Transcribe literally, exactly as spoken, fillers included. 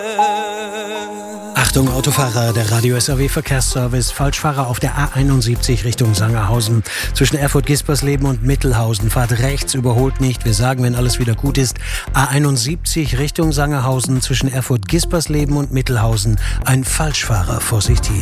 Achtung Autofahrer, der Radio S A W Verkehrsservice, Falschfahrer auf der A einundsiebzig Richtung Sangerhausen. Zwischen Erfurt-Gispersleben und Mittelhausen. Fahrt rechts, überholt nicht. Wir sagen, wenn alles wieder gut ist. A einundsiebzig Richtung Sangerhausen, zwischen Erfurt-Gispersleben und Mittelhausen. Ein Falschfahrer, Vorsicht hier.